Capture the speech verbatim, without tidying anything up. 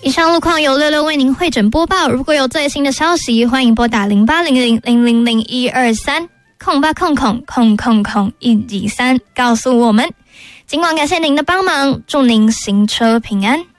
以上路况由六六为您汇整播报，如果有最新的消息，欢迎拨打零八零零零零零一二三空八空空空空空一二三告诉我们。尽管感谢您的帮忙，祝您行车平安。